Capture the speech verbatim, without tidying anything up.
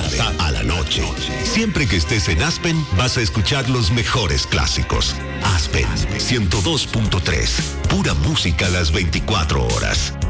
tarde, a la noche. Siempre que estés en Aspen, vas a escuchar los mejores clásicos. Aspen ciento dos punto tres. Pura música a las veinticuatro horas.